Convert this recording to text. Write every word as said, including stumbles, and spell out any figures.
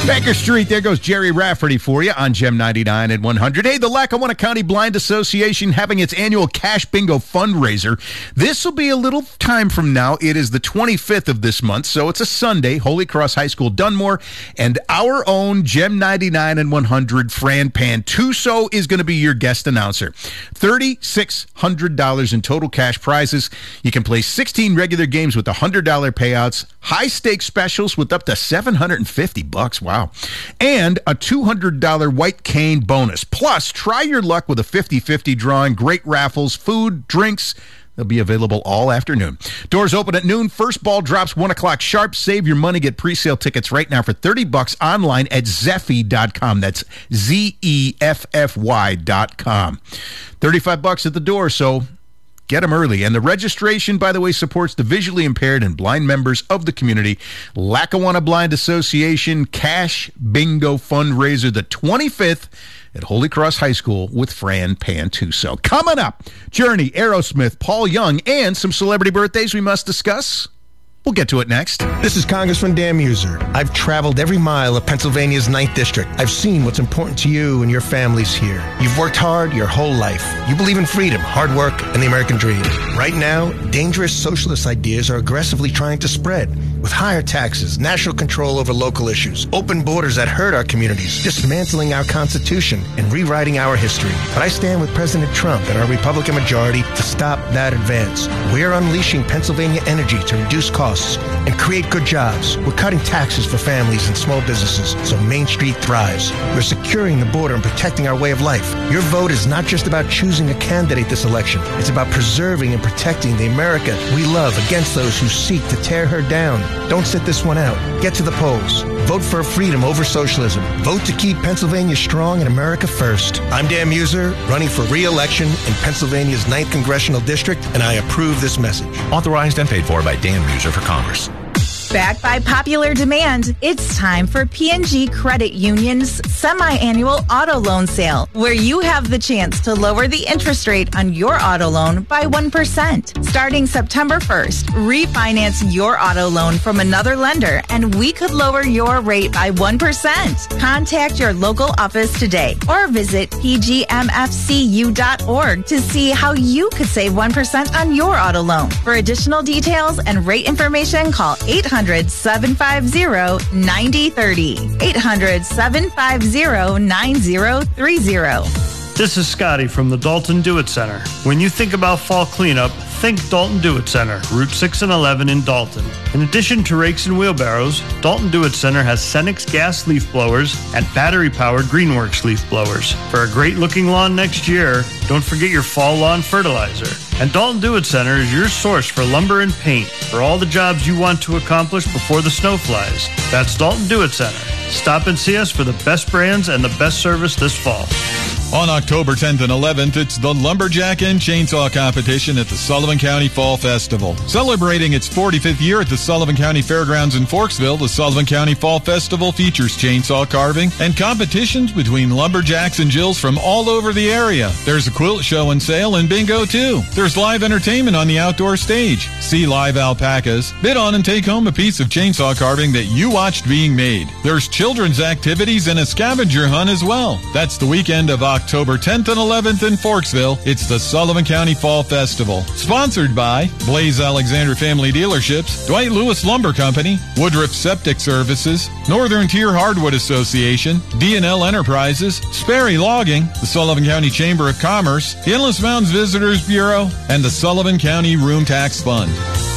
Baker Street, there goes Jerry Rafferty for you on Gem ninety-nine and one hundred. Hey, the Lackawanna County Blind Association having its annual Cash Bingo fundraiser. This will be a little time from now. It is the twenty-fifth of this month, so it's a Sunday. Holy Cross High School, Dunmore, and our own Gem ninety-nine and one hundred, Fran Pantuso, is going to be your guest announcer. three thousand six hundred dollars in total cash prizes. You can play sixteen regular games with one hundred dollars payouts, high-stakes specials with up to seven hundred fifty bucks. Wow. And a two hundred dollars white cane bonus. Plus, try your luck with a fifty-fifty drawing, great raffles, food, drinks. They'll be available all afternoon. Doors open at noon. First ball drops one o'clock sharp. Save your money. Get pre-sale tickets right now for thirty bucks online at zeffy dot com. That's Z E F F Y dot com. thirty-five bucks at the door, so get them early. And the registration, by the way, supports the visually impaired and blind members of the community. Lackawanna Blind Association Cash Bingo Fundraiser, the twenty-fifth at Holy Cross High School with Fran Pantuso. Coming up, Journey, Aerosmith, Paul Young, and some celebrity birthdays we must discuss. We'll get to it next. This is Congressman Dan Muser. I've traveled every mile of Pennsylvania's ninth District. I've seen what's important to you and your families here. You've worked hard your whole life. You believe in freedom, hard work, and the American dream. Right now, dangerous socialist ideas are aggressively trying to spread. With higher taxes, national control over local issues, open borders that hurt our communities, dismantling our Constitution, and rewriting our history. But I stand with President Trump and our Republican majority to stop that advance. We're unleashing Pennsylvania energy to reduce costs and create good jobs. We're cutting taxes for families and small businesses so Main Street thrives. We're securing the border and protecting our way of life. Your vote is not just about choosing a candidate this election. It's about preserving and protecting the America we love against those who seek to tear her down. Don't sit this one out. Get to the polls. Vote for freedom over socialism. Vote to keep Pennsylvania strong and America first. I'm Dan Muser, running for re-election in Pennsylvania's ninth Congressional District, and I approve this message. Authorized and paid for by Dan Muser for Congress. Backed by popular demand, it's time for P and G Credit Union's semi-annual auto loan sale, where you have the chance to lower the interest rate on your auto loan by one percent. Starting September first, refinance your auto loan from another lender, and we could lower your rate by one percent. Contact your local office today or visit p g m f c u dot org to see how you could save one percent on your auto loan. For additional details and rate information, call eight hundred, seven five zero, nine zero three zero. eight hundred, seven five zero, nine zero three zero. This is Scotty from the Dalton Do It Center. When you think about fall cleanup, think Dalton Do It Center, Route six and eleven in Dalton. In addition to rakes and wheelbarrows, Dalton Do It Center has Cenex gas leaf blowers and battery-powered Greenworks leaf blowers. For a great-looking lawn next year, don't forget your fall lawn fertilizer. And Dalton Do It Center is your source for lumber and paint for all the jobs you want to accomplish before the snow flies. That's Dalton Do It Center. Stop and see us for the best brands and the best service this fall. On October tenth and eleventh, it's the Lumberjack and Chainsaw Competition at the Sullivan County Fall Festival. Celebrating its forty-fifth year at the Sullivan County Fairgrounds in Forksville, the Sullivan County Fall Festival features chainsaw carving and competitions between lumberjacks and Jills from all over the area. There's a quilt show and sale and bingo, too. There's live entertainment on the outdoor stage. See live alpacas, bid on and take home a piece of chainsaw carving that you watched being made. There's children's activities and a scavenger hunt as well. That's the weekend of October tenth and eleventh in Forksville. It's the Sullivan County Fall Festival. Sponsored by Blaze Alexander Family Dealerships, Dwight Lewis Lumber Company, Woodruff Septic Services, Northern Tier Hardwood Association, D and L Enterprises, Sperry Logging, the Sullivan County Chamber of Commerce, the Endless Mountains Visitors Bureau, and the Sullivan County Room Tax Fund.